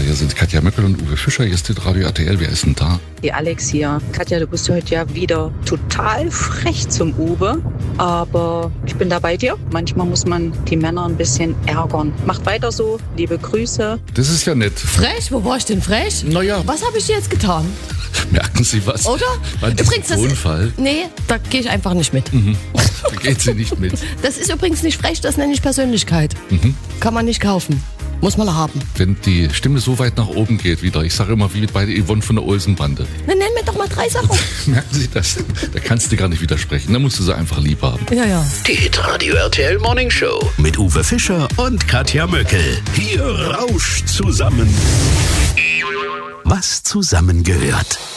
hier sind Katja Möckel und Uwe Fischer. Hier ist das Radio RTL. Wer ist denn da? Die Alex hier. Katja, du bist heute ja wieder total frech zum Uwe. Aber ich bin da bei dir. Manchmal muss man die Männer ein bisschen ärgern. Macht weiter so. Liebe Grüße. Das ist ja nett. Frech? Wo war ich denn frech? Naja. Was habe ich jetzt getan? Merken Sie was? Oder? Übrigens, das Unfall. Nee, da gehe ich einfach nicht mit. Da geht sie nicht mit. Das ist übrigens nicht frech, das nenne ich Persönlichkeit. Kann man nicht kaufen. Muss man haben. Wenn die Stimme so weit nach oben geht wieder, ich sage immer wie bei der Yvonne von der Olsenbande. Dann nenn mir doch mal 3 Sachen. Merken Sie das? Da kannst du gar nicht widersprechen. Da musst du sie einfach lieb haben. Ja. Die Hitradio RTL Morning Show mit Uwe Fischer und Katja Möckel. Hier rauscht zusammen, was zusammengehört.